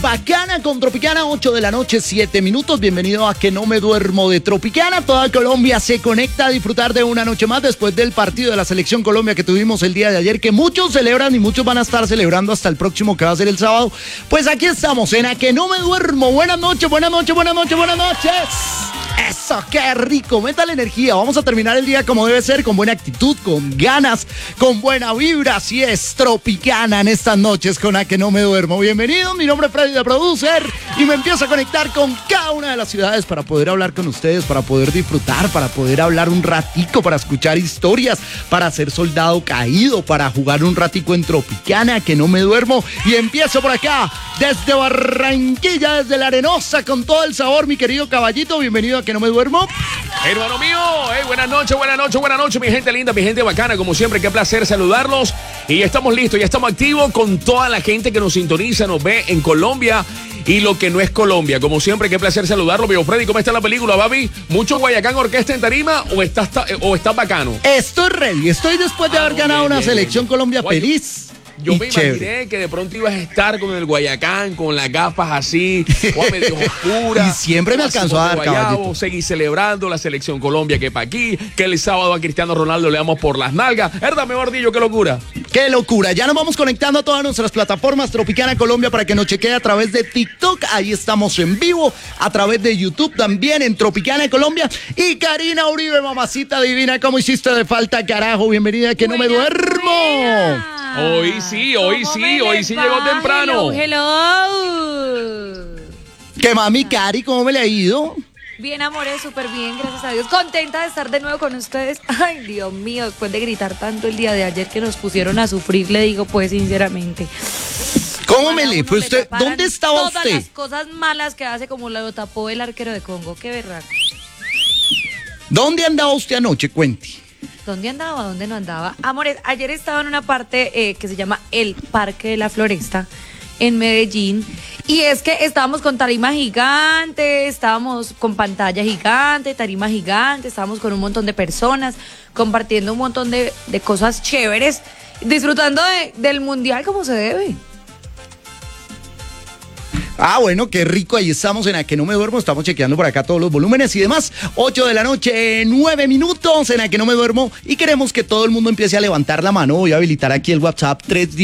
Bacana con Tropicana, 8 de la noche, 7 minutos. Bienvenido a Que No Me Duermo de Tropicana. Toda Colombia se conecta a disfrutar de una noche más después del partido de la Selección Colombia que tuvimos el día de ayer, que muchos celebran y muchos van a estar celebrando hasta el próximo, que va a ser el sábado. Pues aquí estamos en A Que No Me Duermo. Buenas noches, buenas noches, buenas noches, buenas noches. Eso, qué rico, meta la energía. Vamos a terminar el día como debe ser, con buena actitud, con ganas, con buena vibra. Así es, Tropicana en estas noches con A Que No Me Duermo. Bienvenidos, mi nombre es Freddy de Producer y me empiezo a conectar con cada una de las ciudades para poder hablar con ustedes, para poder disfrutar, para poder hablar un ratico, para escuchar historias, para ser soldado caído, para jugar un ratico en Tropicana, A Que No Me Duermo. Y empiezo por acá, desde Barranquilla, desde La Arenosa, con todo el sabor, mi querido caballito. Bienvenido a Que No Me Duermo. Hermano mío, buenas noches, buenas noches, buenas noches, mi gente linda, mi gente bacana, como siempre, qué placer saludarlos. Y ya estamos listos, ya estamos activos con toda la gente que nos sintoniza, nos ve en Colombia y lo que no es Colombia. Como siempre, qué placer saludarlo. Viejo Freddy, ¿cómo está la película, papi? ¿Mucho Guayacán Orquesta en tarima o estás bacano? Estoy ready, estoy después de haber ganado una Selección Colombia feliz. Yo me imaginé que de pronto ibas a estar con el Guayacán, con las gafas así, o medio oscuras. Y siempre me alcanzó a dar, caballito. Seguir celebrando la Selección Colombia, que para aquí, que el sábado a Cristiano Ronaldo le damos por las nalgas. ¿Verdad, mejor dicho? ¡Qué locura! ¡Qué locura! Ya nos vamos conectando a todas nuestras plataformas Tropicana Colombia para que nos chequee a través de TikTok. Ahí estamos en vivo, a través de YouTube también en Tropicana Colombia. Y Karina Uribe, mamacita divina, ¿cómo hiciste de falta, carajo? Bienvenida a Que No Me Duermo. Hoy sí llegó temprano. Hello. ¿Qué mami, Cari? ¿Cómo me le ha ido? Bien, amores, súper bien, gracias a Dios. Contenta de estar de nuevo con ustedes. Ay, Dios mío, después de gritar tanto el día de ayer que nos pusieron a sufrir, le digo pues sinceramente. ¿Cómo me le fue usted? ¿Dónde estaba usted? Todas las cosas malas que hace, como lo tapó el arquero de Congo. Qué berraco. ¿Dónde andaba usted anoche? Cuente. ¿Dónde andaba? ¿Dónde no andaba? Amores, ayer estaba en una parte que se llama el Parque de la Floresta en Medellín. Y es que estábamos con tarima gigante, estábamos con pantalla gigante, tarima gigante, estábamos con un montón de personas, compartiendo un montón de cosas chéveres, disfrutando del mundial como se debe. Ah, bueno, qué rico, ahí estamos en A Que No Me Duermo, estamos chequeando por acá todos los volúmenes y demás. 8 de la noche, 9 minutos en A Que No Me Duermo y queremos que todo el mundo empiece a levantar la mano. Voy a habilitar aquí el WhatsApp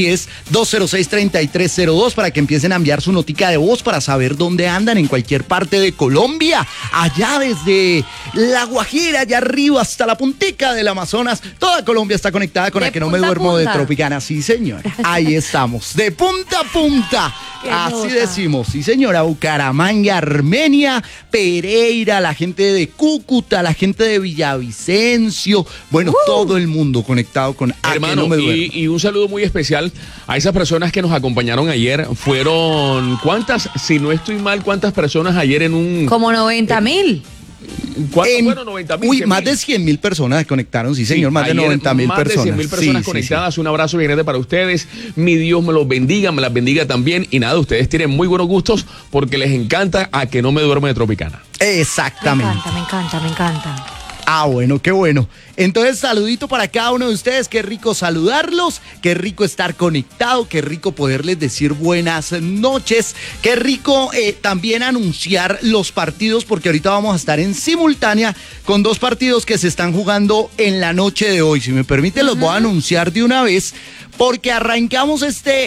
310-206-3302 para que empiecen a enviar su notica de voz para saber dónde andan en cualquier parte de Colombia, allá desde La Guajira, allá arriba hasta la puntica del Amazonas. Toda Colombia está conectada con A Que No Me Duermo de Tropicana, sí señor, ahí estamos, de punta a punta, así decimos. Sí, señora, Bucaramanga, Armenia, Pereira, la gente de Cúcuta, la gente de Villavicencio, bueno, todo el mundo conectado con A Que No Me Duermo. Y un saludo muy especial a esas personas que nos acompañaron ayer. Fueron, ¿cuántas? Si no estoy mal, ¿cuántas personas ayer en un...? Como 90,000. ¿Cuántos fueron? 90,000. Uy, más de 100,000 personas se conectaron, sí señor, más de 90,000 personas. Más de 100,000 personas conectadas, un abrazo bien grande para ustedes, mi Dios me los bendiga, me las bendiga también, y nada, ustedes tienen muy buenos gustos porque les encanta A Que No Me Duermo de Tropicana. Exactamente. Me encanta. Ah, bueno, qué bueno. Entonces, saludito para cada uno de ustedes. Qué rico saludarlos, qué rico estar conectado, qué rico poderles decir buenas noches, qué rico también anunciar los partidos, porque ahorita vamos a estar en simultánea con dos partidos que se están jugando en la noche de hoy. Si me permiten, los voy a anunciar de una vez, porque arrancamos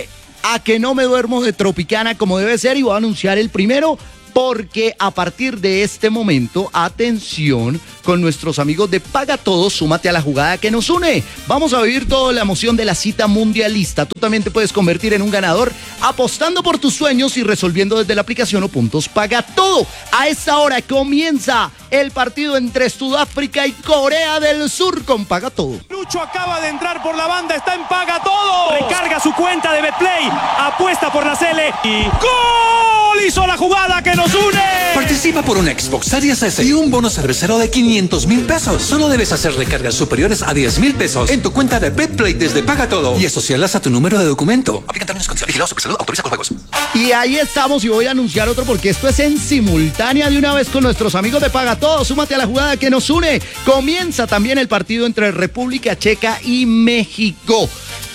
A Que No Me Duermo de Tropicana como debe ser, y voy a anunciar el primero. Porque a partir de este momento, atención, con nuestros amigos de Paga Todo, súmate a la jugada que nos une. Vamos a vivir toda la emoción de la cita mundialista. Tú también te puedes convertir en un ganador apostando por tus sueños y resolviendo desde la aplicación o puntos Paga Todo. A esta hora comienza el partido entre Sudáfrica y Corea del Sur con Paga Todo. Lucho acaba de entrar por la banda, está en Paga Todo. Recarga su cuenta de Betplay, apuesta por la Cele y ¡gol! Hizo la jugada que nos une. Participa por un Xbox Series S y un bono cervecero de 500,000 pesos. Solo debes hacer recargas superiores a 10,000 pesos en tu cuenta de Betplay desde Paga Todo y asociarlas a tu número de documento. Aplican términos y condiciones. Vigilado Supersalud, autoriza con juegos. Y ahí estamos, y voy a anunciar otro porque esto es en simultánea de una vez con nuestros amigos de Paga Todo. Súmate a la jugada que nos une. Comienza también el partido entre República Checa y México.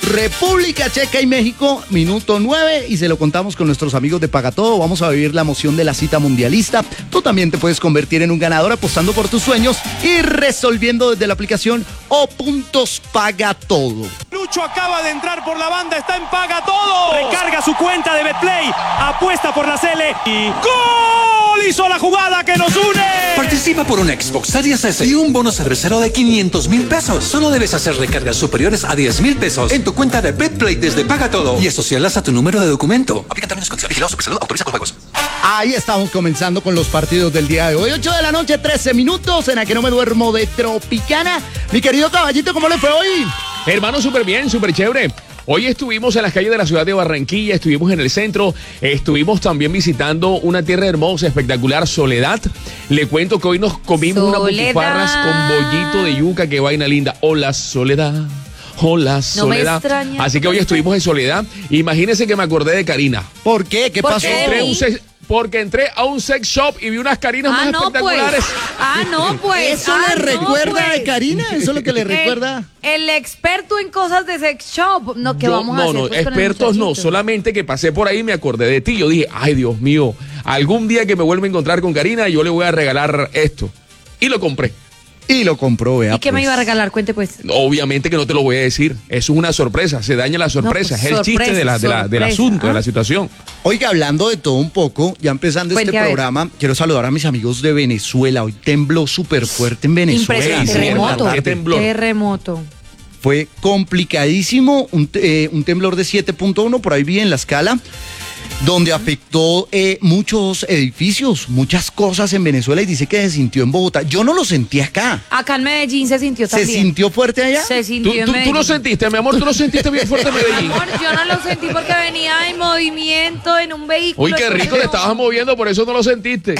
República Checa y México, minuto 9, y se lo contamos con nuestros amigos de Pagatodo. Vamos a vivir la emoción de la cita mundialista. Tú también te puedes convertir en un ganador apostando por tus sueños y resolviendo desde la aplicación O Puntos Pagatodo. Lucho acaba de entrar por la banda, está en Pagatodo. Recarga su cuenta de Betplay, apuesta por la Sele y ¡gol! Hizo la jugada que nos une. Participa por un Xbox Series S y un bono cervecero de 500,000 pesos. Solo debes hacer recargas superiores a 10,000 pesos en tu cuenta de Betplay desde Pagatodo y asociarlas a tu número de documento. Aplican términos y condiciones. Vigilado Supersalud, autoriza con juegos. Ahí estamos comenzando con los partidos del día de hoy. 8 de la noche, 13 minutos, en la que no me duermo de Tropicana. Mi querido caballito, ¿cómo le fue hoy? Hermano, súper bien, súper chévere. Hoy estuvimos en las calles de la ciudad de Barranquilla, estuvimos en el centro, estuvimos también visitando una tierra hermosa, espectacular, Soledad. Le cuento que hoy nos comimos unas butifarras con bollito de yuca, qué vaina linda. Hola, Soledad. Hola, Soledad. Así que hoy estuvimos en Soledad. Imagínense que me acordé de Karina. ¿Por qué? ¿Qué pasó? Porque entré a un sex shop y vi unas Karinas más espectaculares. ¿Eso le recuerda a Karina? ¿Eso es lo que le recuerda? El experto en cosas de sex shop. No, ¿qué vamos a hacer? No, expertos no. Solamente que pasé por ahí y me acordé de ti. Yo dije, ay, Dios mío, algún día que me vuelva a encontrar con Karina, yo le voy a regalar esto. Y lo compré. Y lo compró, vea. ¿Y qué me iba a regalar? Cuente, pues. Obviamente que no te lo voy a decir. Eso es una sorpresa. Se daña la sorpresa. Pues, es el chiste del asunto, de la situación. Oiga, hablando de todo un poco, ya empezando este programa, quiero saludar a mis amigos de Venezuela. Hoy tembló súper fuerte en Venezuela. Impresionante. Terremoto. Fue complicadísimo. Un temblor de 7.1, por ahí vi en la escala, donde afectó muchos edificios, muchas cosas en Venezuela, y dice que se sintió en Bogotá. Yo no lo sentí acá. Acá en Medellín se sintió también. ¿Se sintió fuerte allá? Se sintió en Medellín. ¿Tú lo sentiste, mi amor? ¿Tú lo sentiste bien fuerte en Medellín? Mi amor, yo no lo sentí porque venía en movimiento en un vehículo. Uy, qué rico, te estabas moviendo, por eso no lo sentiste.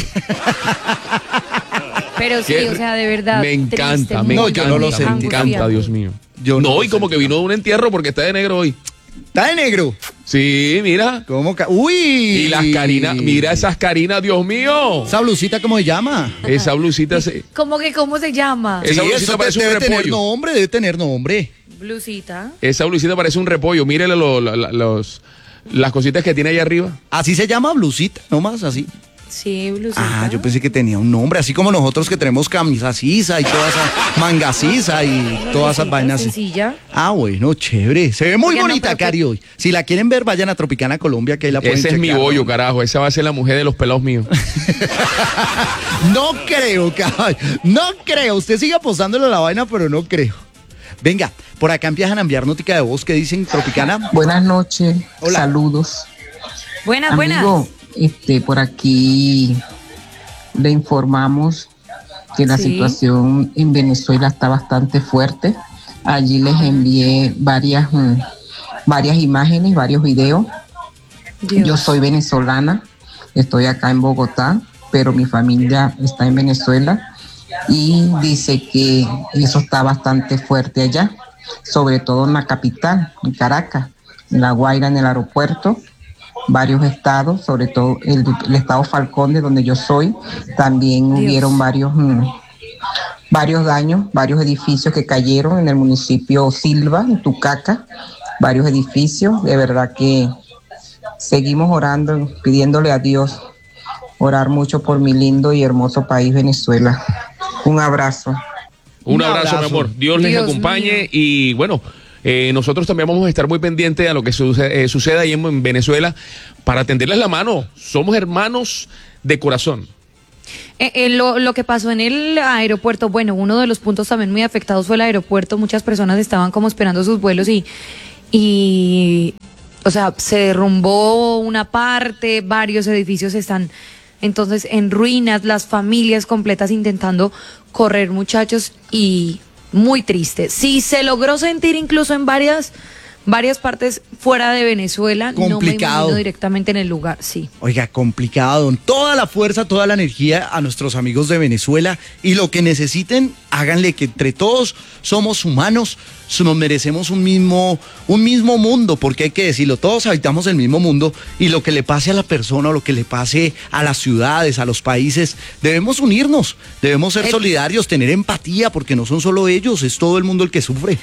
Pero sí, o sea, de verdad. Me encanta, me No, yo no lo sentí. Me encanta, Dios mío. No, y como que vino de un entierro porque está de negro hoy. ¿Está de negro? Sí, mira. ¿Cómo? ¡Uy! Y las Karinas, mira esas Karinas, Dios mío. ¿Esa blusita cómo se llama? Esa blusita se... ¿Cómo se llama? Esa Sí, blusita eso parece un debe tener repollo. nombre, debe tener nombre. Blusita. Esa blusita parece un repollo. Mírele las cositas que tiene ahí arriba. Así se llama, blusita, nomás así. Sí, blusita. Yo pensé que tenía un nombre, así como nosotros que tenemos camisa sisa y toda esa manga sisa y todas esas vainas. Sencilla. Bueno, chévere. Se ve muy Oiga, bonita, no, Cari, hoy. Si la quieren ver, vayan a Tropicana Colombia, que ahí la pueden Ese checar. es mi bollo, carajo. Esa va a ser la mujer de los pelados míos. No creo, caballo. No creo. Usted sigue apostándole a la vaina, pero no creo. Venga, por acá empiezan a enviar notica de voz que dicen Tropicana. Buenas noches. Hola. Saludos. Buenas. Amigo, por aquí le informamos que la Sí. situación en Venezuela está bastante fuerte. Allí les envié varias imágenes, varios videos. Dios. Yo soy venezolana, estoy acá en Bogotá, pero mi familia está en Venezuela y dice que eso está bastante fuerte allá, sobre todo en la capital, en Caracas, en La Guaira, en el aeropuerto. Varios estados, sobre todo el estado Falcón, de donde yo soy, también hubieron varios daños, varios edificios que cayeron en el municipio Silva, en Tucaca, varios edificios. De verdad que seguimos orando, pidiéndole a Dios, orar mucho por mi lindo y hermoso país Venezuela. Un abrazo. Un abrazo, mi amor. Dios les Dios acompañe mío. y bueno, nosotros también vamos a estar muy pendientes a lo que suceda ahí en Venezuela para tenderles la mano. Somos hermanos de corazón. Lo que pasó en el aeropuerto, bueno, uno de los puntos también muy afectados fue el aeropuerto. Muchas personas estaban como esperando sus vuelos y o sea, se derrumbó una parte, varios edificios están entonces en ruinas, las familias completas intentando correr, muchachos, y muy triste. Sí, se logró sentir incluso en varias partes fuera de Venezuela. Complicado. No me imagino directamente en el lugar, sí. Oiga, complicado. Toda la fuerza, toda la energía a nuestros amigos de Venezuela, y lo que necesiten, háganle, que entre todos somos humanos, nos merecemos un mismo mundo, porque hay que decirlo, todos habitamos el mismo mundo, y lo que le pase a la persona, o lo que le pase a las ciudades, a los países, debemos unirnos, debemos ser solidarios, tener empatía, porque no son solo ellos, es todo el mundo el que sufre.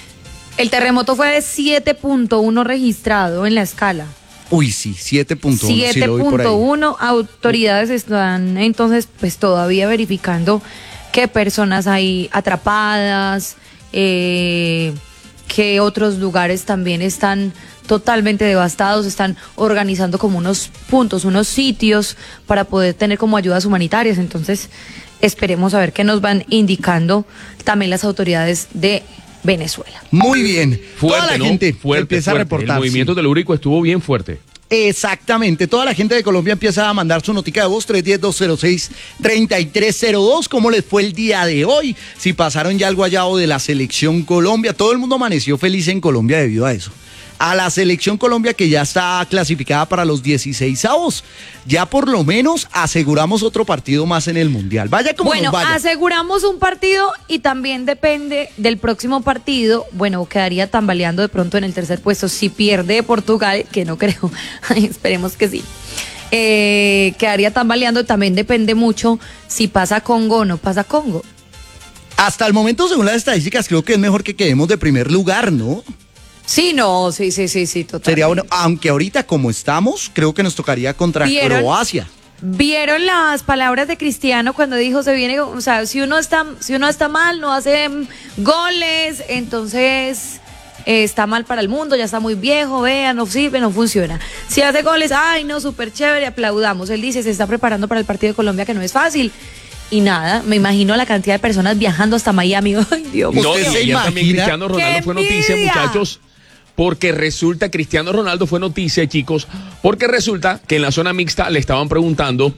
El terremoto fue de 7.1 registrado en la escala. Uy, sí, 7.1. Sí lo vi por ahí. 7.1, autoridades están entonces pues todavía verificando qué personas hay atrapadas, qué otros lugares también están totalmente devastados, están organizando como unos puntos, unos sitios para poder tener como ayudas humanitarias. Entonces esperemos a ver qué nos van indicando también las autoridades de Venezuela. Muy bien. Fuerte, toda la ¿no? gente Fuerte, empieza fuerte. a reportar. El movimiento telúrico estuvo bien fuerte. Exactamente, toda la gente de Colombia empieza a mandar su notica de voz 310-206-3302. ¿Cómo les fue el día de hoy? Si pasaron ya al guayabo de la selección Colombia. Todo el mundo amaneció feliz en Colombia debido a eso. A la selección Colombia que ya está clasificada para los 16avos. Ya por lo menos aseguramos otro partido más en el Mundial. Vaya como bueno, nos vaya. Aseguramos un partido y también depende del próximo partido. Bueno, quedaría tambaleando de pronto en el tercer puesto si pierde Portugal, que no creo. Esperemos que sí. Quedaría tambaleando. También depende mucho si pasa Congo o no pasa Congo. Hasta el momento, según las estadísticas, creo que es mejor que quedemos de primer lugar, ¿no? Sí, no, sí, total. Sería bueno, aunque ahorita como estamos, creo que nos tocaría contra Croacia. ¿Vieron las palabras de Cristiano cuando dijo se viene, o sea, si uno está mal, no hace goles, entonces está mal para el mundo, ya está muy viejo, vea, no sirve, no funciona. Si hace goles, ay, no, súper chévere, aplaudamos. Él dice, se está preparando para el partido de Colombia, que no es fácil. Y nada, me imagino la cantidad de personas viajando hasta Miami. Ay, Dios mío. No, y ¿Usted se ayer también imagina? Cristiano Ronaldo fue noticia, envidia! muchachos. Porque resulta, Cristiano Ronaldo fue noticia, chicos, porque resulta que en la zona mixta le estaban preguntando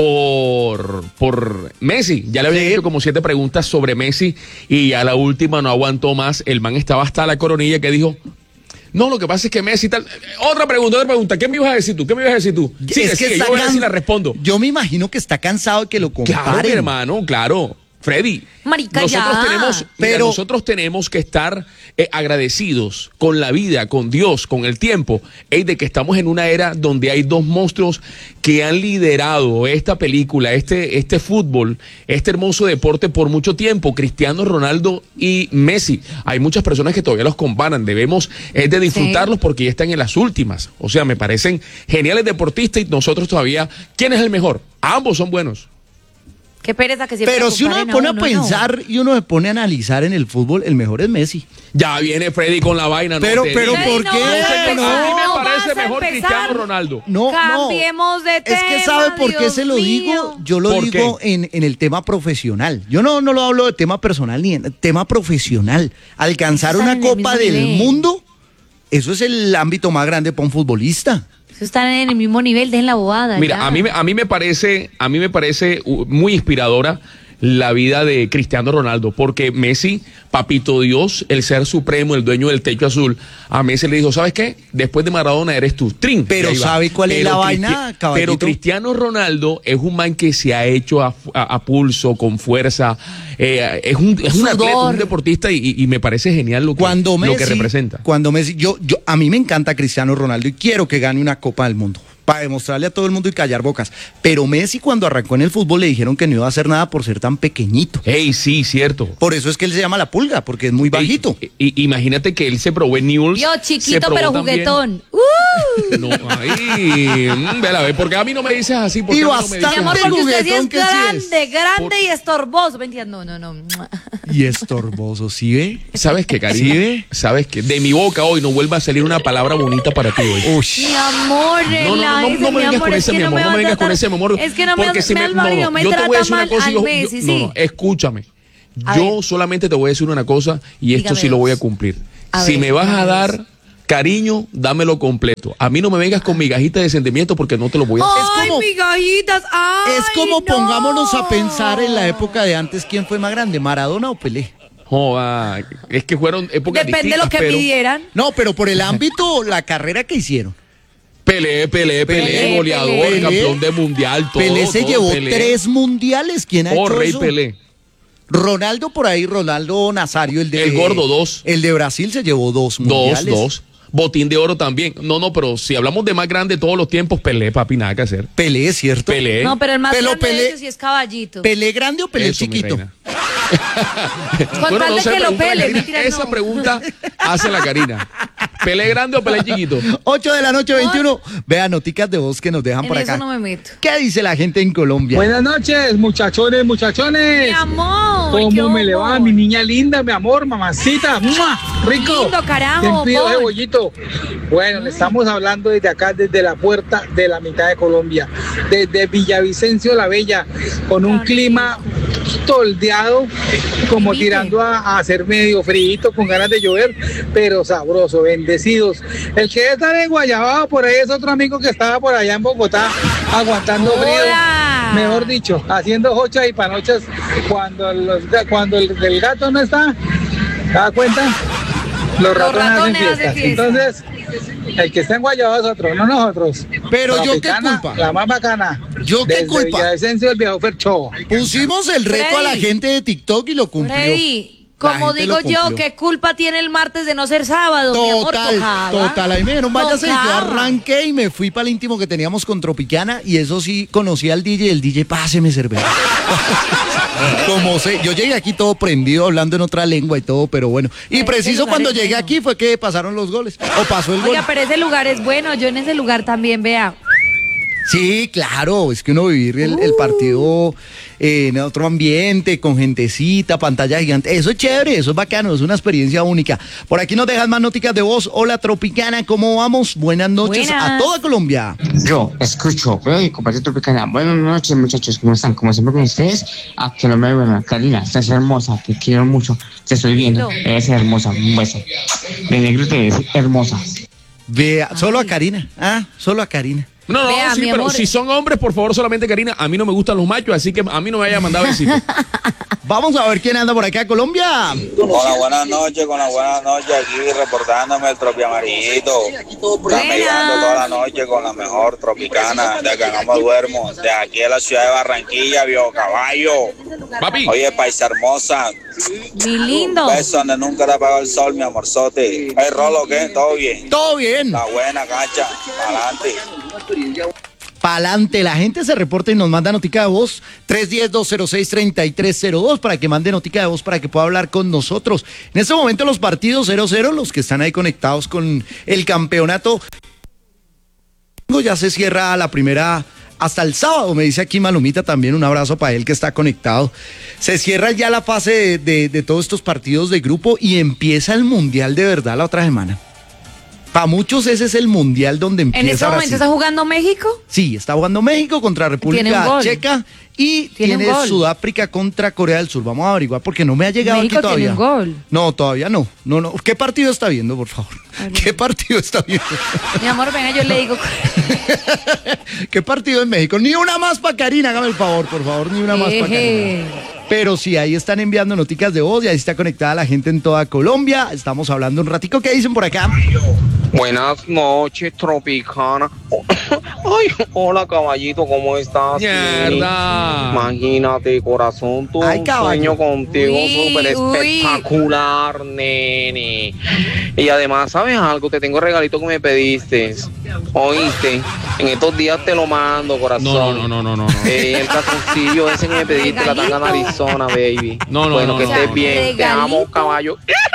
por Messi. Ya le habían hecho como 7 preguntas sobre Messi y a la última no aguantó más. El man estaba hasta la coronilla que dijo, no, lo que pasa es que Messi tal. Otra pregunta. ¿Qué me ibas a decir tú? Es que yo voy a ver si la respondo. Yo me imagino que está cansado de que lo comparen. Claro, mi hermano, claro. Freddy, Marica, nosotros tenemos que estar agradecidos con la vida, con Dios, con el tiempo, de que estamos en una era donde hay 2 monstruos que han liderado esta película, este fútbol, este hermoso deporte por mucho tiempo, Cristiano Ronaldo y Messi. Hay muchas personas que todavía los comparan, debemos de disfrutarlos porque ya están en las últimas. O sea, me parecen geniales deportistas y nosotros todavía, ¿quién es el mejor? Ambos son buenos. Qué pereza que siempre Pero si uno se pone a pensar y uno se pone a analizar en el fútbol, el mejor es Messi. Ya viene Freddy con la vaina. Pero ¿por qué? A mí me parece vas a mejor empezar. Cristiano Ronaldo. No, Cambiemos de tema. Es que ¿sabe por qué Dios se lo mío. digo? Yo lo ¿Por digo en el tema profesional. Yo no lo hablo de tema personal ni en tema profesional. Alcanzar Están una en el Copa mismo del nivel. Mundo, eso es el ámbito más grande para un futbolista. Están en el mismo nivel, dejen la bobada. Mira, ya. a mí me parece muy inspiradora la vida de Cristiano Ronaldo, porque Messi, papito Dios, el ser supremo, el dueño del techo azul, a Messi le dijo, ¿sabes qué? Después de Maradona eres tú, trin. Pero Y ahí va. ¿sabe cuál es la vaina, caballito? Pero Cristiano Ronaldo es un man que se ha hecho a pulso, con fuerza, es un atleta, un deportista y me parece genial lo que representa. Cuando Messi, a mí me encanta Cristiano Ronaldo y quiero que gane una Copa del Mundo, para demostrarle a todo el mundo y callar bocas. Pero Messi, cuando arrancó en el fútbol, le dijeron que no iba a hacer nada por ser tan pequeñito. Ey, sí, cierto. Por eso es que él se llama la pulga, porque es muy bajito. Imagínate que él se probó en Newell's. Yo, chiquito, pero juguetón. No, vela, ve, porque a mí no me dices así. Porque Y a mí no me dices Mi amor, bastante así. porque usted sí es juguetón que sí es. grande y estorboso. Mentira, no. Y estorboso, ¿sí ve? ¿Sabes qué, cariño? ¿Sí ve? ¿Sabes qué? De mi boca hoy no vuelva a salir una palabra bonita para ti hoy. Mi amor, No me vengas con ese, mi amor. No me vengas con ese, mi amor. Es que no me porque si me me yo te voy a decir una cosa y Messi, sí. No, escúchame. A Yo ver. solamente te voy a decir una cosa y esto Dígame sí lo voy a dos. cumplir. A Si ver, me vas a dígame dar dos. cariño, dámelo completo. A mí no me vengas con migajita de sentimiento porque no te lo voy a hacer. Ay, como- migajitas. Ay, Es como no. pongámonos a pensar en la época de antes, ¿quién fue más grande, Maradona o Pelé? Joda, es que fueron épocas Depende de lo distintas, que pero midieran. No, pero por el ámbito, la carrera que hicieron. Pelé, Pelé, goleador, Pelé. campeón de mundial, todo. Pelé se todo, llevó Pelé. 3 mundiales. ¿Quién ha Oh, hecho Rey eso? Pelé. Ronaldo por ahí, Ronaldo Nazario, el de... El gordo, 2. El de Brasil se llevó 2 mundiales. 2. Botín de oro también. No, pero si hablamos de más grande de todos los tiempos, Pelé, papi, nada que hacer. Pelé, ¿cierto? Pelé. No, pero el más Pero grande de Pelé- ellos sí es caballito. ¿Pelé grande o Pelé Eso, mi chiquito? reina. Con tal de que lo pregúntale a pele, Karina. mentira, Esa no. pregunta hace la Karina. ¿Pelé grande o pelé chiquito? 8 de la noche, 21. Vean, noticas de voz que nos dejan En por eso acá. no me meto. ¿Qué dice la gente en Colombia? Buenas noches, muchachones, muchachones. Mi amor. ¿qué ¿Cómo me le va, hubo? mi niña linda, mi amor, mamacita? ¡Mua! Rico. Lindo, carajo, ¿Quién pidió ese bombón? bollito? Bueno, le estamos hablando desde acá, desde la puerta de la mitad de Colombia, desde Villavicencio la Bella, con un clima toldeado, como ¿Viste? tirando a hacer medio frío, con ganas de llover, pero sabroso, bendecidos. El que está en Guayabao por ahí es otro amigo que estaba por allá en Bogotá, aguantando frío. ¡Hola! Mejor dicho, haciendo hochas y panochas cuando el gato no está, ¿te das cuenta? Los ratones hacen fiestas. fiesta. Entonces, el que está en Guayabao es otro, no nosotros. Pero yo qué Tropicana, culpa. La más bacana. ¿Yo qué Desde culpa? Villavicencio, el viejo Fercho. Pusimos el reto a la Freddy. gente de TikTok y lo cumplió. Freddy, La como gente digo lo yo, cumplió. ¿qué culpa tiene el martes de no ser sábado? Mi amor, tocaba. Total, ahí me dijeron, váyase, yo Tocaba. arranqué y me fui para el íntimo que teníamos con Tropicana y eso sí, conocí al DJ, el DJ, páseme cerveza. Como sé, yo llegué aquí todo prendido, hablando en otra lengua y todo, pero bueno. Y Pero ese preciso lugar cuando es llegué bueno. aquí fue que pasaron los goles, o pasó el gol. Oiga, pero ese lugar es bueno, yo en ese lugar también, vea. Sí, claro, es que uno vivir el partido en otro ambiente, con gentecita, pantalla gigante, eso es chévere, eso es bacano, es una experiencia única. Por aquí nos dejan más noticas de voz. Hola Tropicana, ¿cómo vamos? Buenas noches Buenas. a toda Colombia. Yo escucho, veo y comparto Tropicana. Buenas noches, muchachos, ¿cómo están? Como siempre con ustedes, que no me bueno, Karina, estás hermosa, te quiero mucho, te estoy viendo, eres hermosa, un beso. De negro te ves hermosa. Vea, solo a Karina, solo a Karina. No, Vea, sí, mi pero amor. si son hombres, por favor, solamente Karina. A mí no me gustan los machos, así que a mí no me vaya a mandar besitos. Vamos a ver quién anda por acá, Colombia. Hola, buenas noches, aquí reportándome el Tropi Amarillito. Camellando toda la noche con la mejor Tropicana, de acá no me duermo, de aquí de la ciudad de Barranquilla, Viejo Caballo. Papi, Oye, paisa hermosa, Mi lindo. un beso donde nunca te apagó el sol, mi amorzote. Hey, Rolo, ¿qué? ¿Todo bien? Todo bien. Está buena, cacha, adelante. Pa'lante, la gente se reporta y nos manda notica de voz 310-206-3302 para que mande notica de voz para que pueda hablar con nosotros. En este momento los partidos 0-0, los que están ahí conectados con el campeonato. Ya se cierra la primera hasta el sábado, me dice aquí Malumita también, un abrazo para él que está conectado. Se cierra ya la fase de todos estos partidos de grupo y empieza el Mundial de verdad la otra semana. Para muchos ese es el Mundial donde empieza En este momento Brasil. está jugando México. Sí, está jugando México contra Tiene República un gol. Checa y Tiene un tiene gol. Sudáfrica contra Corea del Sur. Vamos a averiguar porque no me ha llegado México aquí todavía. tiene un gol. No, todavía no. No. ¿Qué partido está viendo, por favor? Ay, ¿Qué partido está viendo? Mi amor, venga, yo le digo. ¿Qué partido en México? Ni una más para Karina, hágame el favor, por favor, ni una más para Karina. Pero sí, ahí están enviando noticas de voz y ahí está conectada la gente en toda Colombia. Estamos hablando un ratico. ¿Qué dicen por acá? Buenas noches, Tropicana. Ay, hola, caballito, ¿cómo estás? mierda. Imagínate, corazón, tuve Ay, un caballo. sueño contigo Uy, súper uy. espectacular, nene. Y además, ¿sabes algo? Te tengo un regalito que me pediste. ¿Oíste? En estos días te lo mando, corazón. No. El calzoncillo ese que me pediste, la tanga Regalito. Arizona, baby. No, bueno, que no, estés no. bien. Te amo, Regalito. caballo.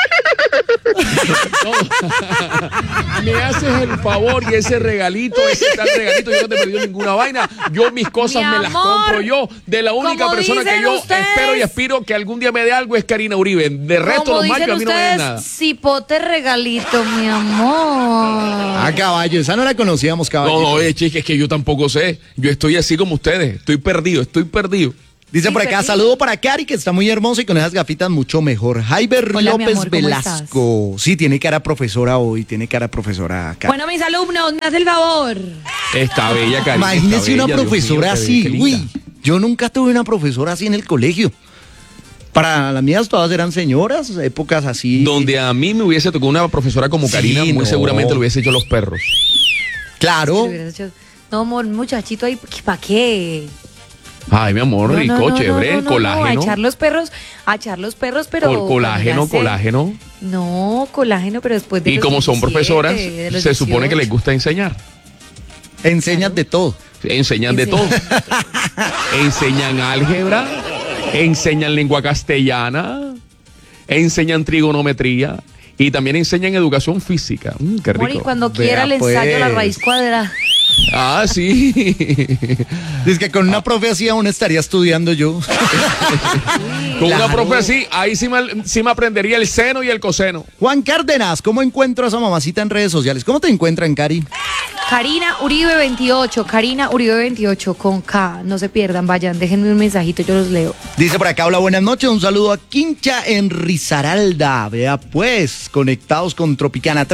Me haces el favor y ese regalito, ese tal regalito, yo no te he pedido ninguna vaina. Yo mis cosas Mi me las amor, compro yo. De la única como persona que dicen yo ustedes, espero y aspiro que algún día me dé algo es Karina Uribe. De resto, Como los machos dicen a mí no me den nada. ustedes, cipote regalito, mi amor. Caballo, esa no la conocíamos, caballo. No, oye, chica, es que yo tampoco sé. Yo estoy así como ustedes. Estoy perdido. Dice Sí, por acá, Pepito. saludo para Cari, que está muy hermosa y con esas gafitas mucho mejor. Jaiber Hola, mi López amor, ¿cómo Velasco. Sí, tiene cara profesora hoy, tiene cara profesora acá. Bueno, mis alumnos, me hace el favor. Está bella, Karina. Imagínese está una bella, Dios profesora mío, qué así. linda. Uy, yo nunca tuve una profesora así en el colegio. Para las mías todas eran señoras, épocas así. Donde a mí me hubiese tocado una profesora como Sí, Karina, muy no. seguramente lo hubiese hecho los perros. Claro. No, amor, muchachito ahí, ¿para qué? Ay, mi amor, No, rico, no, chévere, no, colágeno. a echar los perros, pero. Colágeno, cuando ya colágeno. No, colágeno, pero después de. Y los como son 17, profesoras, de los se supone que 18. les gusta enseñar. Enseñas de todo. Enseñan de todo. Enseñan álgebra, enseñan lengua castellana, enseñan trigonometría y también enseñan educación física. Qué rico. Mori, cuando quiera le ensayo la raíz cuadrada. Ah, sí. Dice que con una profe así aún estaría estudiando yo. Con una profe así, ahí sí me aprendería el seno y el coseno. Juan Cárdenas, ¿cómo encuentro a esa mamacita en redes sociales? ¿Cómo te encuentran, Cari? Karina Uribe 28, Karina Uribe 28 con K. No se pierdan, vayan, déjenme un mensajito, yo los leo. Dice por acá, hola, buenas noches, un saludo a Quincha en Risaralda. Vea pues, conectados con Tropicana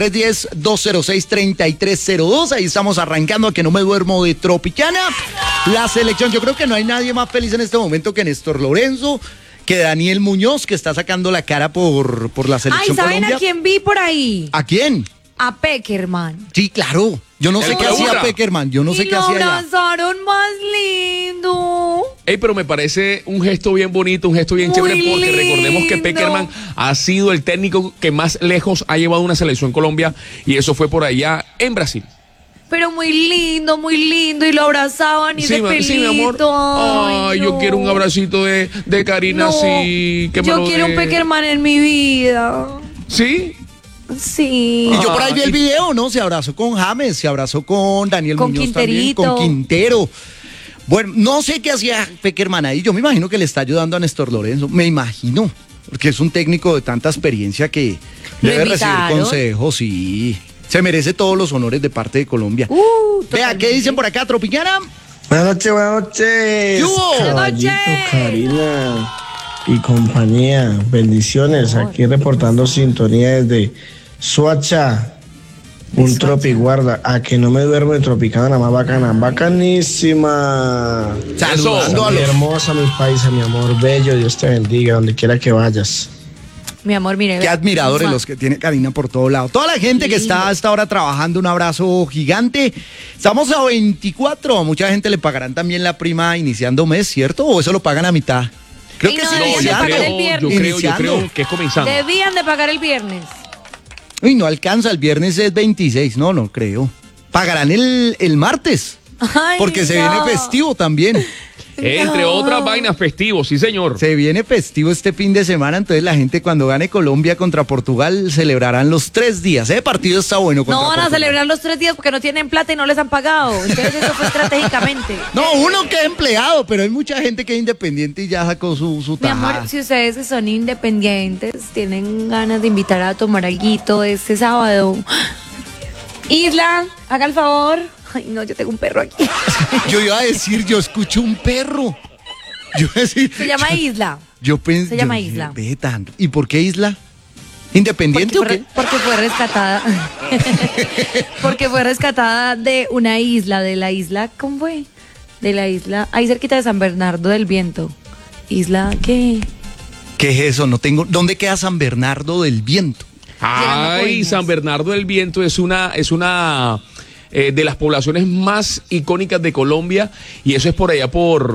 310-206-3302. Ahí estamos arrancando a que no me duermo de Tropicana. La selección, yo creo que no hay nadie más feliz en este momento que Néstor Lorenzo, que Daniel Muñoz, que está sacando la cara por la selección ¿saben Colombia. a quién vi por ahí? ¿A quién? A Peckerman. Sí, claro. Yo no sé qué hacía Peckerman, yo no sé qué hacía allá. Lo abrazaron más lindo. Pero me parece un gesto bien bonito, un gesto bien Muy chévere, porque recordemos que lindo. Peckerman ha sido el técnico que más lejos ha llevado una selección Colombia, y eso fue por allá en Brasil. Pero muy lindo, y lo abrazaban y de pelito. Sí, mi amor. Ay, no. yo quiero un abracito de Karina, No, sí. Que me yo lo quiero dé. un Peckerman en mi vida. ¿Sí? Sí. Y yo por ahí vi el video, ¿no? Se abrazó con James, se abrazó con Daniel Con Muñoz Quinterito. también, con Quintero. Bueno, no sé qué hacía Peckerman ahí. Yo me imagino que le está ayudando a Néstor Lorenzo. Me imagino. Porque es un técnico de tanta experiencia que debe recibir consejos, sí. Se merece todos los honores de parte de Colombia. Vea, ¿qué dicen por acá, Tropicana? Buenas noches, buenas noches. ¿Qué hubo? Caballito, Karina y compañía. Bendiciones. Aquí reportando sintonía desde Soacha. Un tropiguarda. A que no me duermo de Tropicana, más bacana. Bacanísima. Saludando a Mi los... hermosa, mi paisa, mi amor bello. Dios te bendiga donde quiera que vayas. Mi amor, mire. Qué admiradores los que tiene Karina por todo lado. Toda la gente que está a esta hora trabajando, un abrazo gigante. Estamos a 24. A mucha gente le pagarán también la prima iniciando mes, ¿cierto? ¿O eso lo pagan a mitad? Creo que sí. Debían de pagar el viernes. Yo creo que es comenzando. Debían de pagar el viernes. Uy, no alcanza. El viernes es 26. No creo. Pagarán el martes. Ay, porque se no. viene festivo también. Entre otras vainas, festivos, sí señor. Se viene festivo este fin de semana, entonces la gente cuando gane Colombia contra Portugal celebrarán los 3 días. Ese partido está bueno contra No van a Portugal. celebrar los 3 días porque no tienen plata y no les han pagado. Entonces eso fue estratégicamente. No, uno que es empleado, pero hay mucha gente que es independiente y ya sacó su Mi tajada. amor, si ustedes que son independientes tienen ganas de invitar a tomar alguito este sábado. Isla, haga el favor. Ay, no, yo tengo un perro aquí. Yo iba a decir, yo escucho un perro. Yo iba a decir, Se llama Isla. Yo pensé. Se llama Isla. Ve tanto. ¿Y por qué Isla? ¿Independiente o qué? Porque fue rescatada. Porque fue rescatada de una isla, de la isla, ¿cómo fue? De la isla, ahí cerquita de San Bernardo del Viento. ¿Isla qué? ¿Qué es eso? No tengo. ¿Dónde queda San Bernardo del Viento? Ay, San Bernardo del Viento es una de las poblaciones más icónicas de Colombia, y eso es por allá por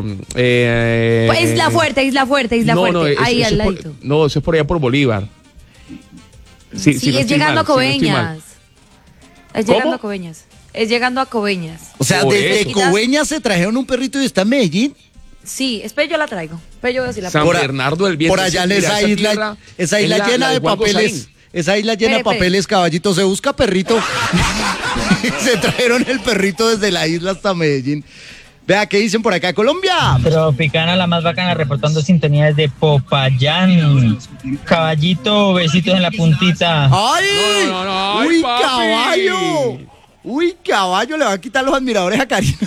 Isla Fuerte. Ahí al ladito. No, eso es por allá por Bolívar. Sí, si no es estoy llegando mal, a Coveñas. Es llegando ¿Cómo? a Coveñas. Es llegando a Coveñas. O sea, Por desde eso. Coveñas se trajeron un perrito y está en Medellín. Sí, espera, yo la traigo. Espera, yo voy a decir la San Por a- Bernardo del Viento. Por allá en Mira, esa isla tierra es llena la de Juan papeles. Gozaín. Esa isla llena de Espere. papeles, caballito. Se busca perrito. Se trajeron el perrito desde la isla hasta Medellín. Vea, ¿qué dicen por acá, Colombia? Tropicana, la más bacana, reportando sintonía desde Popayán. Caballito, besitos en la puntita. ¡Ay! No, ay, ¡Uy, papi! caballo! ¡Uy, caballo! Le va a quitar los admiradores a Karina.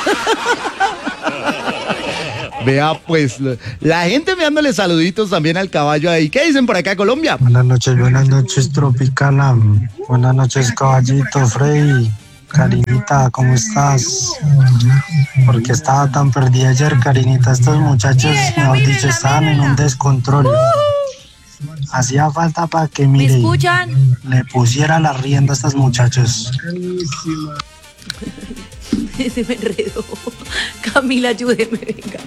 Vea, pues, la gente enviándole saluditos también al caballo ahí. ¿Qué dicen por acá, Colombia? Buenas noches, Tropicana. Buenas noches, caballito, Freddy. Karinita, ¿cómo estás? ¿Por qué estaba tan perdida ayer, Karinita? Estos muchachos, mejor dicho, estaban en un descontrol. Hacía falta para que, ¿Me mire, escuchan? le pusiera la rienda a estos muchachos. Se me enredó. Camila, ayúdeme, venga.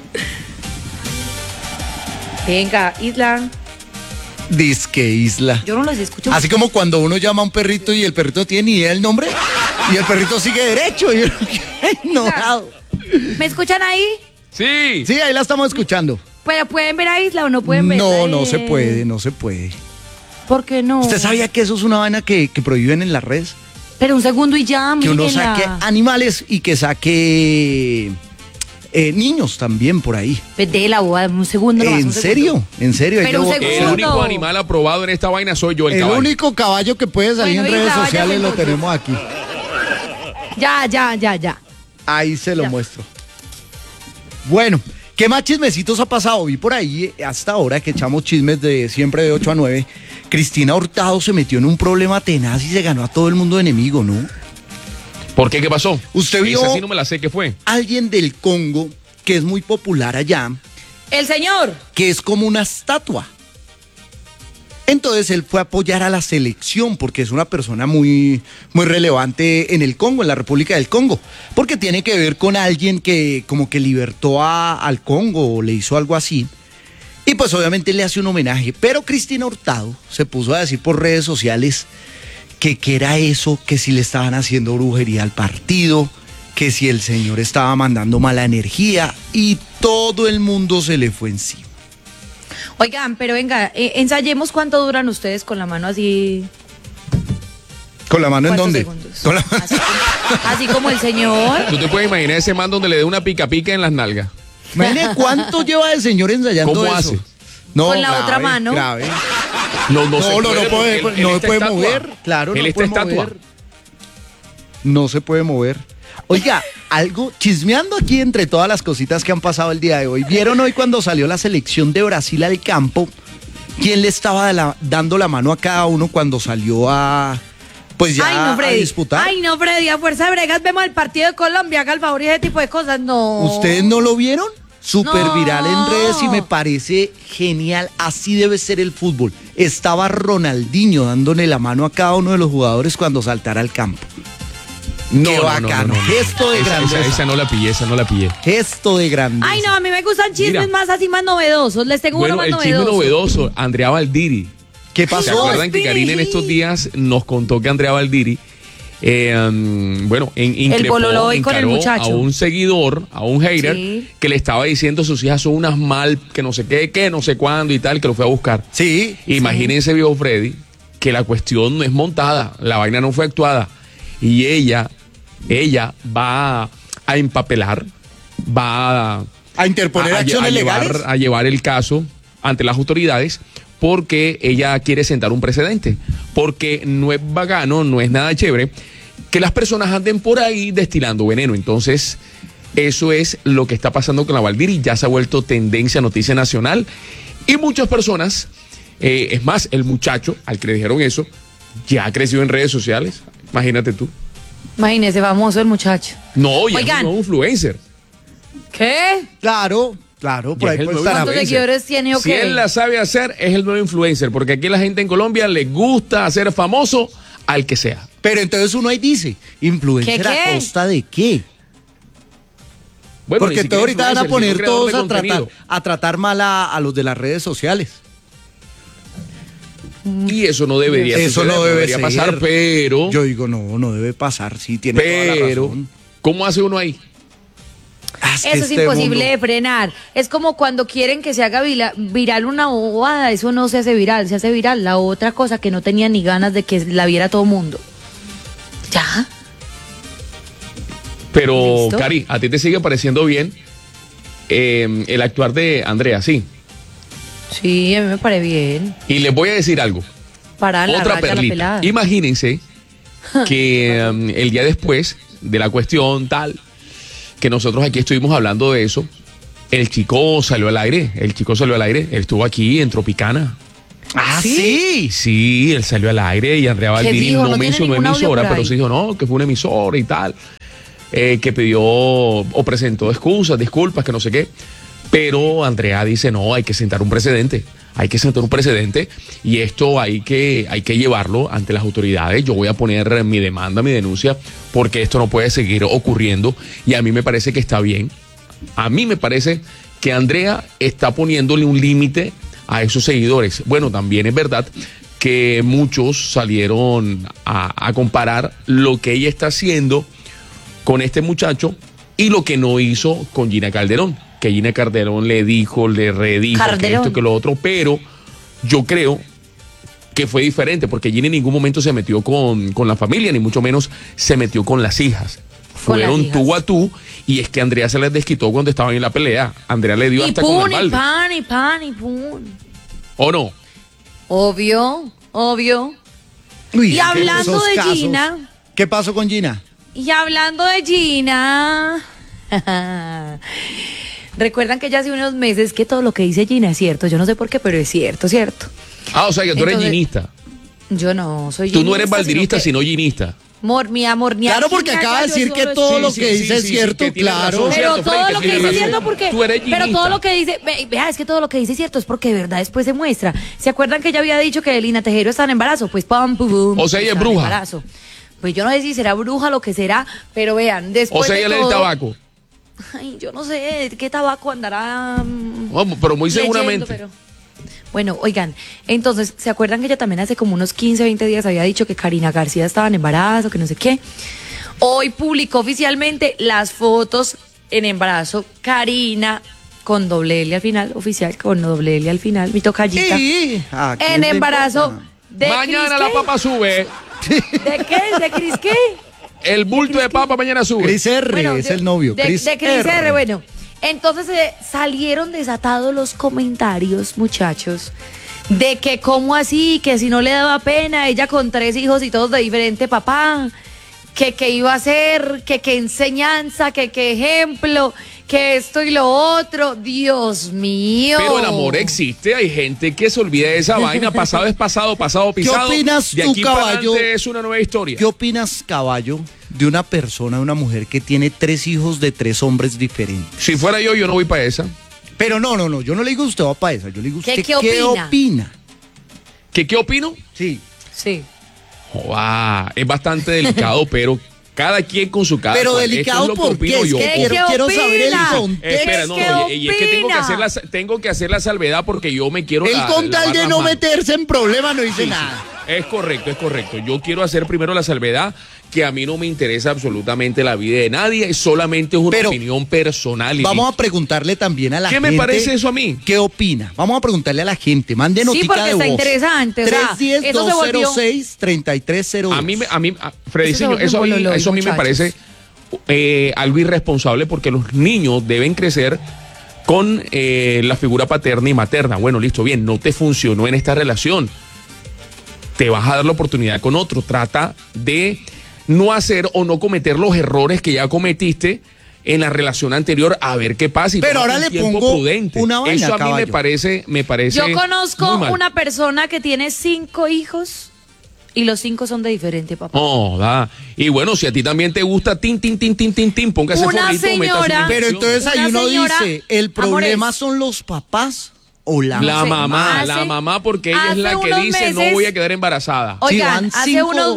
Venga, Isla. Disque Isla. Yo no los escucho. Así como cuando uno llama a un perrito y el perrito no tiene ni idea del nombre y el perrito sigue derecho. Y uno, ¡qué enojado! ¿Me escuchan ahí? Sí. Sí, ahí la estamos escuchando. Pero ¿pueden ver a Isla o no pueden ver? No se puede, no se puede. ¿Por qué no? ¿Usted sabía que eso es una vaina que prohíben en las redes? Pero un segundo y ya, Que uno mírenla. saque animales y que saque niños también por ahí. De la boda, un segundo nomás, ¿En un serio? segundo. ¿En serio? Hay Pero que un votar. segundo. El único animal aprobado en esta vaina soy yo, el caballo. único caballo que puede salir Bueno, en redes Isla, vaya sociales lo entonces. tenemos aquí. Ya. Ahí se lo muestro. Bueno, ¿qué más chismecitos ha pasado? Vi por ahí hasta ahora que echamos chismes de siempre de 8 a 9. Cristina Hurtado se metió en un problema tenaz y se ganó a todo el mundo de enemigo, ¿no? ¿Por qué? ¿Qué pasó? ¿Usted vio Esa sí no me la sé, ¿qué fue? alguien del Congo que es muy popular allá, El señor. que es como una estatua? Entonces él fue a apoyar a la selección porque es una persona muy, muy relevante en el Congo, en la República del Congo, porque tiene que ver con alguien que como que libertó al Congo o le hizo algo así. Y pues obviamente le hace un homenaje, pero Cristina Hurtado se puso a decir por redes sociales que era eso, que si le estaban haciendo brujería al partido, que si el señor estaba mandando mala energía y todo el mundo se le fue encima. Oigan, pero venga, ensayemos cuánto duran ustedes con la mano así. ¿Con la mano en ¿Cuántos dónde? segundos? Con la- Así como el señor. ¿Tú te puedes imaginar ese man donde le dé una pica pica en las nalgas? Imagínate cuánto lleva el señor ensayando ¿Cómo eso. hace? No, Con la otra mano. Grave. No No, se no puede, puede, porque no él se está puede estatua. mover. Claro, Él no está puede estatua. mover. No se puede mover. Oiga, algo chismeando aquí entre todas las cositas que han pasado el día de hoy. ¿Vieron hoy cuando salió la selección de Brasil al campo? ¿Quién le estaba dando la mano a cada uno cuando salió pues ya Ay, no, a Freddy. disputar? Ay, no, Freddy. A fuerza de bregas vemos el partido de Colombia. Haga el favor y ese tipo de cosas. No. ¿Ustedes no lo vieron? Súper No. viral en redes y me parece genial. Así debe ser el fútbol. Estaba Ronaldinho dándole la mano a cada uno de los jugadores cuando saltara al campo. Qué bacano. Gesto de grandeza. Esa no la pillé. Gesto de grandeza. Ay, no, a mí me gustan chismes Mira. más así, más novedosos. Les tengo uno Bueno, más el chisme novedoso. novedoso, Andrea Valdiri. ¿Qué ¿Se pasó? acuerdan que Karina en estos días nos contó que Andrea Valdiri, increpó, bololo hoy con el encaró muchacho. a un seguidor, a un hater, Sí. que le estaba diciendo sus hijas son unas mal, que no sé qué, que no sé cuándo y tal, que lo fue a buscar? Sí. Imagínense, viejo Freddy, que la cuestión no es montada, la vaina no fue actuada. Y ella va a empapelar, va A interponer acciones legales. a llevar el caso ante las autoridades porque ella quiere sentar un precedente, porque no es bacano, no es nada chévere que las personas anden por ahí destilando veneno. Entonces, eso es lo que está pasando con la Valdiri, ya se ha vuelto tendencia, noticia nacional, y muchas personas, es más, el muchacho al que le dijeron eso, ya ha crecido en redes sociales, imagínate tú. Imagínese, famoso el muchacho. No, ya es Oigan. un nuevo influencer. ¿Qué? Claro, por Ya ahí es el puede nuevo estar. ¿Cuántos influencer. seguidores tiene o Si qué? él la sabe hacer, es el nuevo influencer, porque aquí la gente en Colombia le gusta hacer famoso al que sea. Pero entonces uno ahí dice, ¿influencer ¿Qué, qué? a costa de qué? Bueno, Porque ni todos ahorita van a siquiera influencer, poner sino todos creador de contenido. a tratar mal a los de las redes sociales. Y eso no debería Eso suceder, no debe debería ser. pasar, pero... Yo digo, no debe pasar, sí, tiene toda la Pero, razón. ¿cómo hace uno ahí? Es que Eso es este imposible mundo- de frenar. Es como cuando quieren que se haga viral una bobada. Eso no se hace viral, se hace viral la otra cosa que no tenía ni ganas de que la viera todo mundo. ¿Ya? Pero, ¿Listo? Cari, ¿a ti te sigue pareciendo bien el actuar de Andrea? Sí. Sí, a mí me parece bien. Y les voy a decir algo. Para la Otra raya, la perlita. pelada. Imagínense que el día después de la cuestión tal, que nosotros aquí estuvimos hablando de eso, el chico salió al aire, él estuvo aquí en Tropicana. Ah, sí. Sí, él salió al aire y Andrea Valdiri dijo? no ¿No tiene mencionó ningún audio emisora, por pero ahí? sí dijo, no, que fue una emisora y tal, que pidió o presentó excusas, disculpas, que no sé qué. Pero Andrea dice, no, hay que sentar un precedente. Hay que sentar un precedente y esto hay que llevarlo ante las autoridades. Yo voy a poner mi demanda, mi denuncia, porque esto no puede seguir ocurriendo y a mí me parece que está bien. A mí me parece que Andrea está poniéndole un límite a esos seguidores. Bueno, también es verdad que muchos salieron a comparar lo que ella está haciendo con este muchacho y lo que no hizo con Gina Calderón. que Gina Calderón le dijo, le redijo, que esto, que lo otro, pero yo creo que fue diferente, porque Gina en ningún momento se metió con la familia, ni mucho menos se metió con las hijas. Fueron tú a tú, y es que Andrea se les desquitó cuando estaban en la pelea. Andrea le dio hasta con el balde. Y pan. ¿O no? Obvio. Uy, y hablando de casos. Gina. ¿Qué pasó con Gina? Y hablando de Gina. Recuerdan que ya hace unos meses que todo lo que dice Gina es cierto. Yo no sé por qué, pero es cierto. Ah, o sea que tú eres ginista. Yo no soy ginista. Tú no eres valdirista, sino ginista. Mi amor, ni claro, porque acaba de decir que todo lo que dice es cierto, claro. Pero todo lo que dice es cierto porque... Pero todo lo que dice... Vea, es que todo lo que dice es cierto, es porque de verdad después se muestra. ¿Se acuerdan que ella había dicho que Lina Tejero está en embarazo? Pues pum, pum. O sea, ella es bruja. Embarazo. Pues yo no sé si será bruja, lo que será, pero vean, después o sea, ella lee el tabaco. Ay, yo no sé qué tabaco andará... Vamos, pero muy seguramente. Pero... Bueno, oigan, entonces, ¿se acuerdan que ella también hace como unos 15, 20 días había dicho que Karina García estaba en embarazo, que no sé qué? Hoy publicó oficialmente las fotos en embarazo. Karina, con doble L al final, oficial, con doble L al final, mi tocallita. Sí. En embarazo de mañana la papa sube. ¿De qué? ¿De Cris qué? El bulto de papa mañana sube. Cris R, bueno, es el novio. De Cris R, bueno. Entonces salieron desatados los comentarios, muchachos, de que cómo así, que si no le daba pena, ella con 3 hijos y todos de diferente papá, que iba a ser, que enseñanza, que ejemplo, que esto y lo otro. Dios mío. Pero el amor existe, hay gente que se olvida de esa vaina. Pasado es pasado, pasado pisado. ¿Qué opinas de tú, aquí caballo? Para es una nueva historia. ¿Qué opinas, caballo, de una persona, de una mujer que tiene 3 hijos de 3 hombres diferentes? Si fuera yo no voy para esa. Pero no, yo no le digo usted va para esa, yo le digo usted ¿Qué opina? ¿Qué opino? Sí. Joder, es bastante delicado, pero cada quien con su cada Pero cual. delicado, ¿por qué? Quiero saber el contexto. Espera, y es que tengo que hacer la salvedad porque yo me quiero... Él con tal de no meterse en problemas no dice nada. Es correcto. Yo quiero hacer primero la salvedad que a mí no me interesa absolutamente la vida de nadie, es solamente una opinión personal. Vamos a preguntarle también a la gente. ¿Qué me parece eso a mí? ¿Qué opina? Vamos a preguntarle a la gente. Mande notica de voz. Sí, porque está interesante. 310-206-3308. A mí, Frediciño, eso a mí me parece algo irresponsable porque los niños deben crecer con la figura paterna y materna. Bueno, listo, bien, no te funcionó en esta relación. Te vas a dar la oportunidad con otro. Trata de no hacer o no cometer los errores que ya cometiste en la relación anterior, a ver qué pasa. Pero ahora le pongo una vaina, eso a mí caballo. me parece Yo conozco una persona que tiene 5 hijos y los 5 son de diferente papá. Y bueno, si a ti también te gusta tin, póngase una forrito, señora, pero entonces ahí uno dice, el problema son los papás. O la mamá, porque ella es la que dice no voy a quedar embarazada. Oigan, hace unos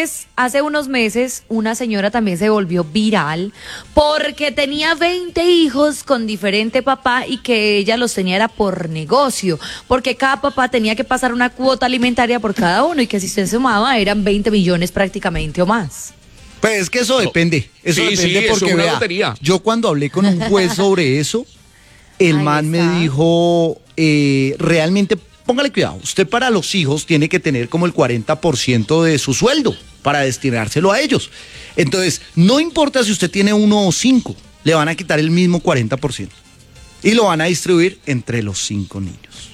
meses una señora también se volvió viral porque tenía 20 hijos con diferente papá y que ella los tenía era por negocio, porque cada papá tenía que pasar una cuota alimentaria por cada uno y que si se sumaba eran 20 millones prácticamente o más. Pues es que eso depende. Eso depende porque eso es una vea, lotería. yo cuando hablé con un juez sobre eso, el man me dijo, realmente, póngale cuidado, usted para los hijos tiene que tener como el 40% de su sueldo para destinárselo a ellos. Entonces, no importa si usted tiene 1 o 5, le van a quitar el mismo 40% y lo van a distribuir entre los 5 niños.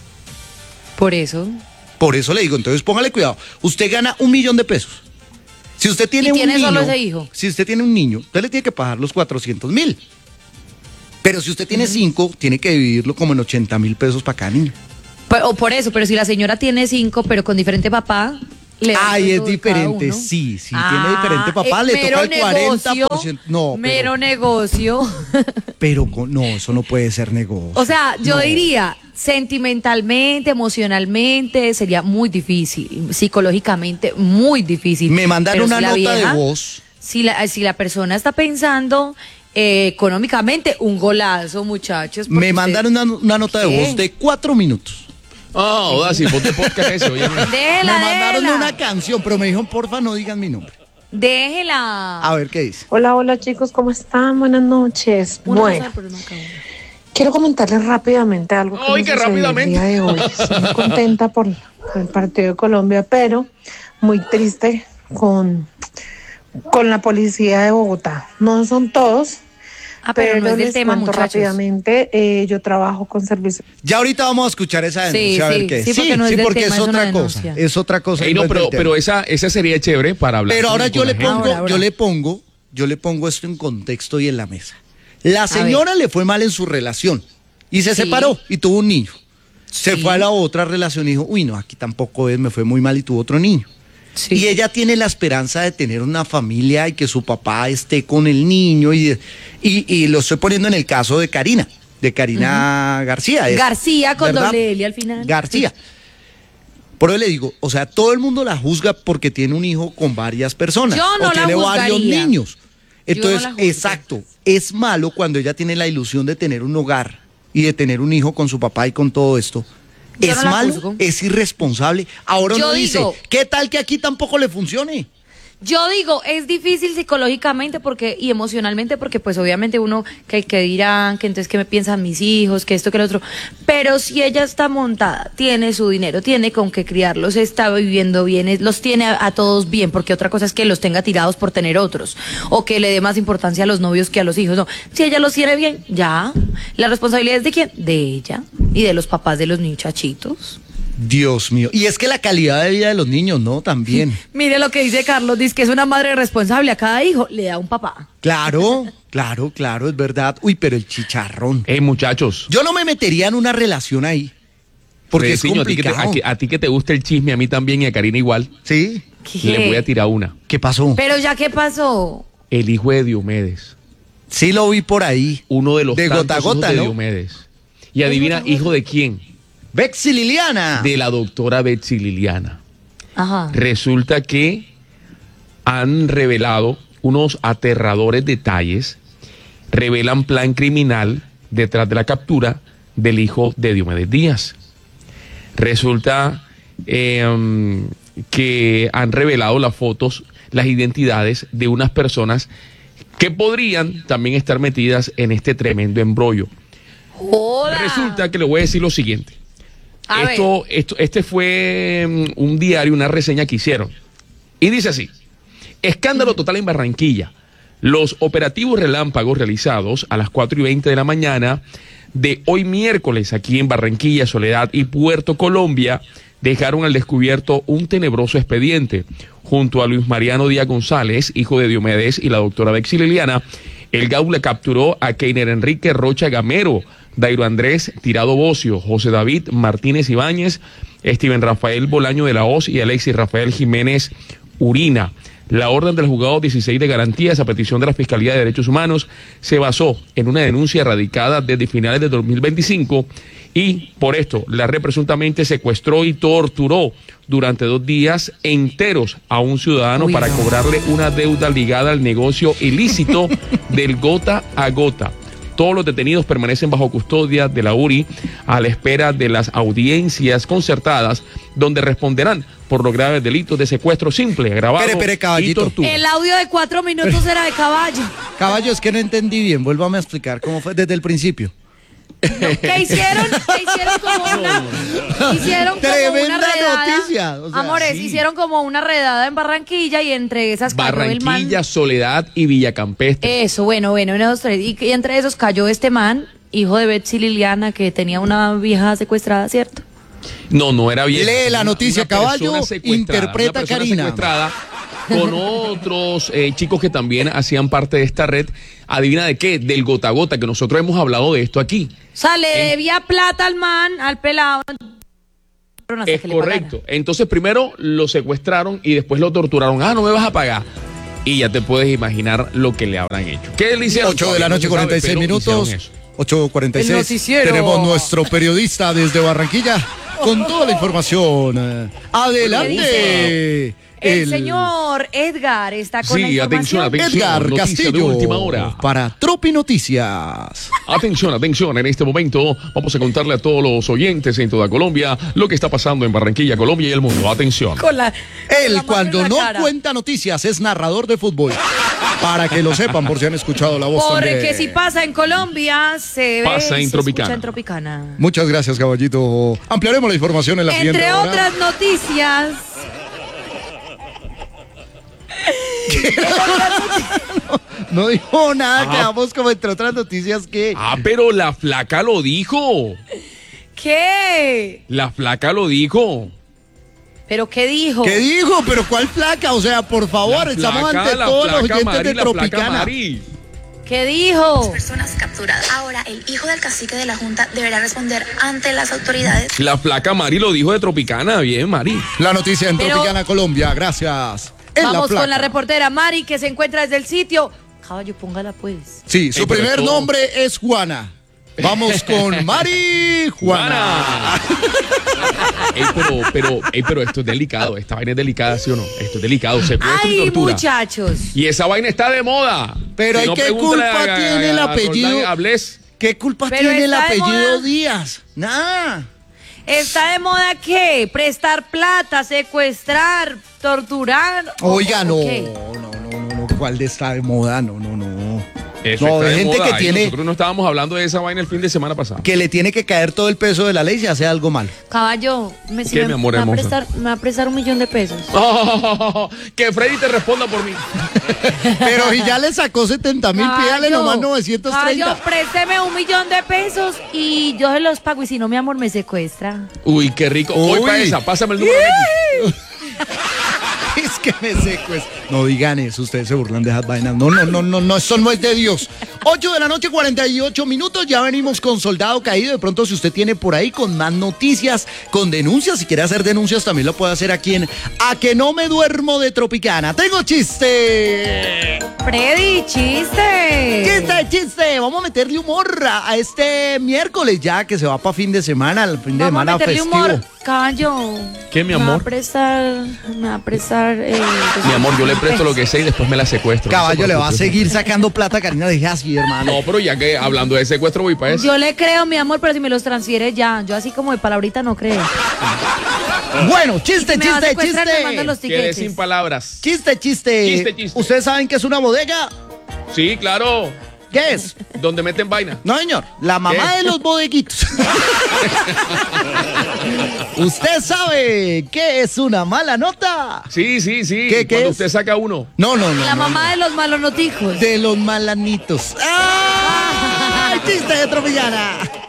Por eso le digo, entonces póngale cuidado, usted gana $1 millón. Si usted tiene un niño, solo ese hijo. Si usted tiene un niño, usted le tiene que pagar los 400,000. Pero si usted tiene 5, tiene que dividirlo como en 80,000 pesos para cada niño. O por eso, pero si la señora tiene 5, pero con diferente papá, le da es diferente, sí, tiene diferente papá, le toca el 40%. No, mero negocio. Pero no, eso no puede ser negocio. O sea, yo diría, sentimentalmente, emocionalmente, sería muy difícil, psicológicamente muy difícil. Me mandaron una nota de voz. Si la persona está pensando... económicamente, un golazo, muchachos. Me mandaron una nota de voz de 4 minutos. Sí, ponte podcast eso. Me mandaron una canción, pero me dijeron, porfa, no digan mi nombre. Déjela. A ver qué dice. Hola chicos, ¿cómo están? Buenas noches. Quiero comentarles rápidamente algo que ¡Ay, me qué sucedió rápidamente! el día de hoy. Estoy muy contenta por el partido de Colombia, pero muy triste con la policía de Bogotá. No son todos, pero no es del les tema, cuento muchachos. rápidamente. Yo trabajo con servicios. Ya ahorita vamos a escuchar esa denuncia, a ver qué es. sí, porque no es del porque tema, es es una otra cosa. denuncia. Es otra cosa. Ey, y no, es del tema. pero esa sería chévere para hablar. Pero ahora con yo la le gente. pongo, yo le pongo esto en contexto y en la mesa. La señora le fue mal en su relación y se separó y tuvo un niño. Se fue a la otra relación y dijo, uy, no, aquí tampoco es, me fue muy mal y tuvo otro niño. Y ella tiene la esperanza de tener una familia y que su papá esté con el niño y lo estoy poniendo en el caso de Karina García. García con ¿verdad? doble L al final. García. Por eso le digo, o sea, todo el mundo la juzga porque tiene un hijo con varias personas. Yo no o la tiene varios juzgaría. niños. Entonces, Yo no la juzgo. exacto, es malo cuando ella tiene la ilusión de tener un hogar y de tener un hijo con su papá y con todo esto. Yo Es no la malo, juzgo. es irresponsable. Ahora Yo uno dice, digo- ¿qué tal que aquí tampoco le funcione? Yo digo, es difícil psicológicamente y emocionalmente porque pues obviamente uno que dirán, que entonces qué me piensan mis hijos, que esto, que lo otro. Pero si ella está montada, tiene su dinero, tiene con qué criarlos, está viviendo bien, los tiene a todos bien, porque otra cosa es que los tenga tirados por tener otros o que le dé más importancia a los novios que a los hijos. No, si ella los tiene bien, ya. ¿La responsabilidad es de quién? De ella y de los papás de los muchachitos. Dios mío. Y es que la calidad de vida de los niños, ¿no? También. Mire lo que dice Carlos, dice que es una madre responsable, a cada hijo le da un papá. Claro, es verdad. Uy, pero el chicharrón. Muchachos. Yo no me metería en una relación ahí. Porque es Fredeciño, complicado. a ti que te gusta el chisme, a mí también y a Karina igual. Sí. Le voy a tirar una. ¿Qué pasó? Pero ya, ¿qué pasó? El hijo de Diomedes. Sí lo vi por ahí. Uno de los De tantos gota a gota, hijos de ¿no? Diomedes. Y adivina, ¿hijo de quién? Betsy Liliana. De la doctora Betsy Liliana. Ajá. Resulta que han revelado unos aterradores detalles, revelan plan criminal detrás de la captura del hijo de Diomedes Díaz. Resulta que han revelado las fotos, las identidades de unas personas que podrían también estar metidas en este tremendo embrollo. ¡Joda! Resulta que le voy a decir lo siguiente. A ver. Este fue un diario, una reseña que hicieron. Y dice así: escándalo total en Barranquilla. Los operativos relámpagos realizados a las 4:20 de la mañana de hoy miércoles aquí en Barranquilla, Soledad y Puerto Colombia dejaron al descubierto un tenebroso expediente. Junto a Luis Mariano Díaz González, hijo de Diomedes, y la doctora Betsy Liliana, el GAU le capturó a Keiner Enrique Rocha Gamero, Dairo Andrés Tirado Bocio, José David Martínez Ibáñez, Steven Rafael Bolaño de la Hoz y Alexis Rafael Jiménez Urina. La orden del juzgado 16 de garantías a petición de la Fiscalía de Derechos Humanos se basó en una denuncia radicada desde finales de 2025 y por esto la red presuntamente secuestró y torturó durante 2 días enteros a un ciudadano para cobrarle una deuda ligada al negocio ilícito del gota a gota. Todos los detenidos permanecen bajo custodia de la URI a la espera de las audiencias concertadas donde responderán por los graves delitos de secuestro simple, agravado y tortura. El audio de 4 minutos era de Caballo. Caballo, es que no entendí bien. Vuélvame a explicar cómo fue desde el principio. ¿Qué hicieron? Hicieron como una Tremenda redada. noticia. O sea, Amores, sí. hicieron como una redada en Barranquilla y entre esas cayó el man. Barranquilla, Soledad y Villacampestre. Eso, bueno, uno, dos, tres. Y entre esos cayó este man, hijo de Betsy Liliana, que tenía una vieja secuestrada, ¿cierto? No era bien. Lee la noticia, Caballo, interpreta Karina. Secuestrada con otros chicos que también hacían parte de esta red. ¿Adivina de qué? Del gota a gota, que nosotros hemos hablado de esto aquí. O sea, le debía plata al man, al pelado. Es correcto. Entonces primero lo secuestraron y después lo torturaron. No me vas a pagar. Y ya te puedes imaginar lo que le habrán hecho. ¿Qué le hicieron? 8 de la noche, 46 minutos. 8:46. Tenemos nuestro periodista desde Barranquilla con toda la información. Adelante. El señor Edgar está con la Sí, información. atención. Edgar Noticia Castillo de última hora. para Tropi Noticias. Atención, en este momento vamos a contarle a todos los oyentes en toda Colombia lo que está pasando en Barranquilla, Colombia y el mundo. Atención. Con la Él mano cuando en la no cara. cuenta noticias es narrador de fútbol. Para que lo sepan, por si han escuchado la voz Porque también. si pasa en Colombia, se Pasa ve en y se Tropicana. escucha en Tropicana. Muchas gracias, caballito. Ampliaremos la información en la siguiente Entre hora. otras noticias. No dijo nada, quedamos como entre otras noticias que... Ah, pero la flaca lo dijo. ¿Qué? La flaca lo dijo. ¿Pero qué dijo? ¿Qué dijo? ¿Pero cuál flaca? O sea, por favor, estamos ante todos los oyentes de Tropicana. ¿Qué dijo? Personas capturadas. Ahora, el hijo del cacique de la Junta deberá responder ante las autoridades. La flaca Mari lo dijo de Tropicana. Bien, Mari. La noticia en Pero- Tropicana, Colombia. Gracias. En Vamos la con la flaca. reportera Mari, que se encuentra desde el sitio. Caballo, póngala pues. Sí, su Ey, pero primer esto- nombre es Juana. Vamos con Mari Juana. Pero esto es delicado. Esta vaina es delicada, ¿sí o no? Esto es delicado. Se puede ¡Ay, tortura. muchachos! Y esa vaina está de moda. Pero Si ¿y no, qué pregúntale culpa tiene el apellido? Roldán Ablés. ¿Qué culpa Pero tiene el está de apellido moda. Díaz? Nada. ¿Está de moda qué? ¿Prestar plata, secuestrar, torturar? Oiga, no, qué? no, ¿cuál de está de moda? No. Eso No, está de gente moda. que Y tiene- nosotros no estábamos hablando de esa vaina el fin de semana pasado. Que le tiene que caer todo el peso de la ley si hace algo mal. Caballo, me, ¿Qué, mi amor me va a hermosa? prestar, me va a prestar $1 millón. Que Freddy te responda por mí. Pero si ya le sacó 70,000, pídale nomás 930. Caballo, présteme $1 millón y yo se los pago. Y si no, mi amor, me secuestra. Uy, qué rico. Voy Uy. para esa. Pásame el número de X. Es que me secues. No digan eso, ustedes se burlan de esas vainas. No, eso no es de Dios. 8 de la noche, 48 minutos. Ya venimos con Soldado Caído. De pronto, si usted tiene por ahí con más noticias, con denuncias, si quiere hacer denuncias, también lo puede hacer aquí en A Que No Me Duermo de Tropicana. ¡Tengo chiste! Freddy, chiste. ¡Chiste! Vamos a meterle humor a este miércoles ya, que se va para fin de semana, el fin de Vamos a semana meterle festivo. humor. Caballo. ¿Qué, mi Me va a amor? prestar. Mi amor, yo le presto lo que sé y después me la secuestro. Caballo, No se le va a preocupe. seguir sacando plata, Karina, deje así, hermano. No, pero ya que hablando de secuestro voy para eso. Yo le creo, mi amor, pero si me los transfiere ya. Yo así como de palabrita no creo. Bueno, chiste, Si me va a chiste, secuestrar, me manda chiste. los Quedé tiquetes. sin palabras. Chiste. Chiste. ¿Ustedes saben qué es una bodega? Sí, claro. ¿Qué es? Donde meten vaina. No, señor. La mamá ¿Qué? de los bodeguitos. ¿Usted sabe qué es una mala nota? Sí. ¿Qué Cuando es? usted saca uno. No. La mamá de los malos notijos. De los malanitos. ¡Ah! ¡Chiste de Tropicana!